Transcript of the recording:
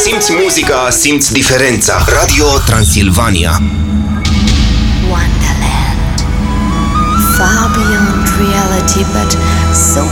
simți muzica, simți diferența. Radio Transilvania. Wonderland. Far beyond reality, but so